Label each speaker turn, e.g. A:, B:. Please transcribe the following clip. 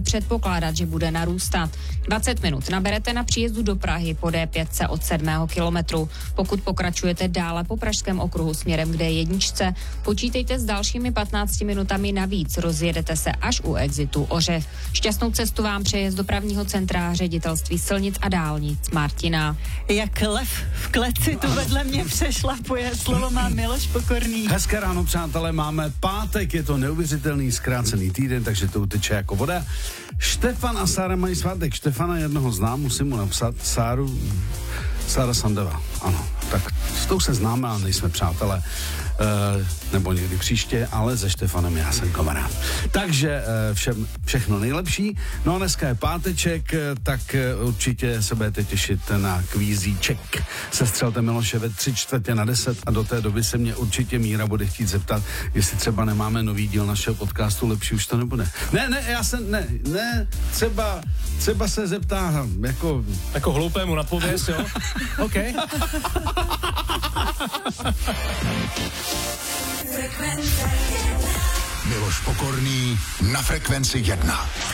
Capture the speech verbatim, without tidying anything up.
A: předpokládat, že bude narůstat. dvacet minut naberete na příjezdu do Prahy po D pět od sedmého kilometru. Pokud pokračujete dále po Pražském okruhu směrem k D jedna, počítejte s dalšími patnácti minutami navíc. Rozjedete se až u exitu Ořech. Šťastnou cestu vám přeje z dopravního centra Ředitelství silnic a dálnic Martina.
B: Jak lev v kleci tu vedle mě přešlapuje. Slovo má Miloš Pokorný.
C: Hezké ráno, přátelé, máme pátek, je to neuvěřitelný zkrácený týden, takže to uteče jako voda. Štefan a Sára mají svátek. Štefana jednoho znám, musím mu napsat. Sáru, Sára Sandeva, ano. Tak s tou se známe a nejsme přátelé, e, nebo někdy příště, ale se Štefanem já jsem kamarád. Takže e, všem, všechno nejlepší. No a dneska je páteček, tak e, určitě se budete těšit na kvízíček. Sestřelte Miloše ve tři čtvrtě na deset a do té doby se mě určitě Míra bude chtít zeptat, jestli třeba nemáme nový díl našeho podcastu, lepší už to nebude. Ne, ne, já jsem, ne, ne, třeba, třeba se zeptá, jako...
D: Jako hloupému na pověst, jo? OK.
E: Miloš Pokorný na Frekvenci jedna.